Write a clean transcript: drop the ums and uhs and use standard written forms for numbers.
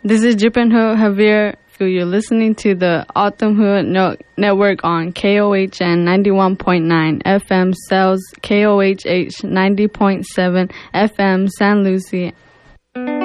This is Jipenho Javier. You're listening to the Autumn Hood Network on KOHN 91.9 FM Cells, KOHH 90.7 FM San Lucie.